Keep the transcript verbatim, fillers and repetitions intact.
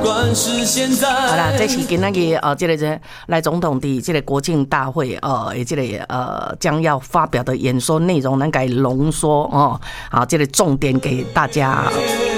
好啦，这是今仔日呃，这个赖总统的这个国庆大会呃，这个呃将要发表的演说内容，能给浓缩哦，好，这个重点给大家。